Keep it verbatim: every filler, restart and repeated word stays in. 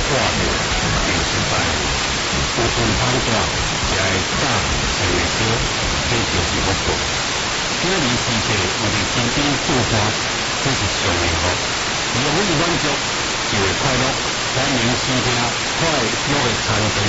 挂着电视台，有分判断，也会早生会少，这就是福报。今日时势有伫天边做花，这是上幸福。如果你满足，就会快乐。欢迎收听快乐的餐厅。